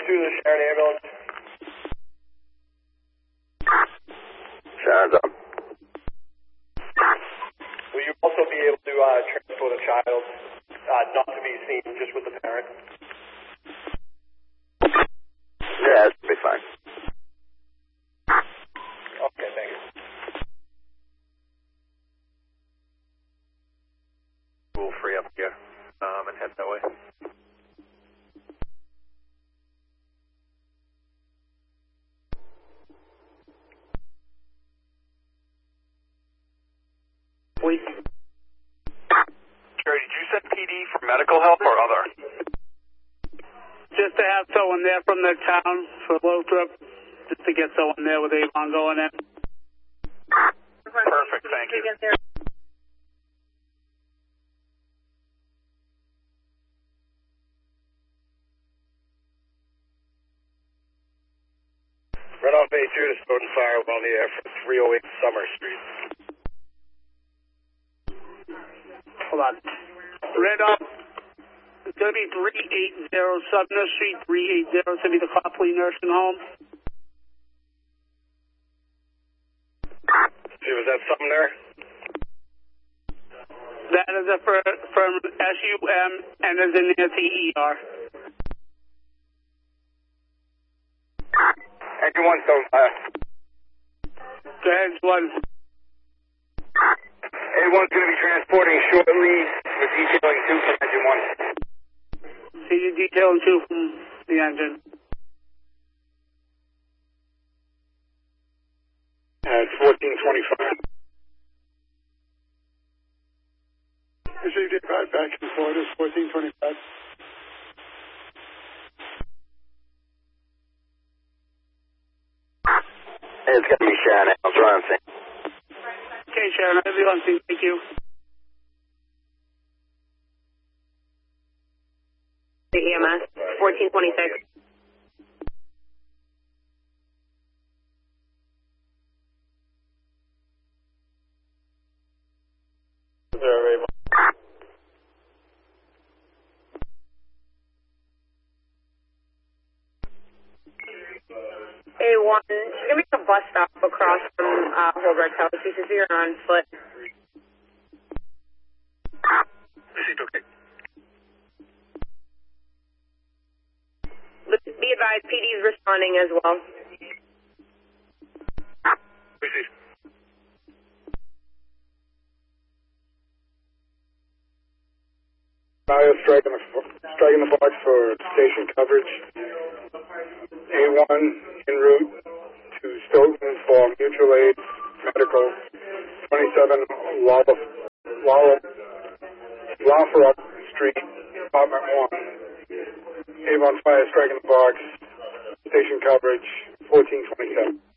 to the Sharon ambulance? Sharon's up. Will you also be able to transport a child not to be seen, just with the parent? Yeah, that should be fine. Okay, thank you. We'll free up here and head that way. Please. Jerry, did you send PD for medical help or other? Just to have someone there from the town for a little trip, just to get someone there with Avon going in. Perfect, thank you. Runoff A2 to Snowden Fire while in the air for 308 Summer Street. Hold on. Runoff, it's going to be 380 Sumner Street, 380 is going to be the Copley Nursing Home. See, was that Sumner? That is a from SUM and is in Nancy ER. Engine 1, Stone Fire. Go ahead, one. A1's going to be transporting shortly with detailing 2 from Engine 1. See you detailing 2 from the engine. It's 1425. Received it right back in Florida, 1425. It's going to be Sharon. I'll try and see. Okay, Sharon, I'll be on scene. Thank you. The EMS, 1426. A1, just give me a bus stop across from Holbrook House. You can see her on foot. Okay. Be advised, PD is responding as well. Received. Mario striking the box for station coverage. A1 en route to Stoughton for mutual aid medical. 27 Lathrop Street, Apartment 1. Avon Fire striking the box. Station coverage 1427.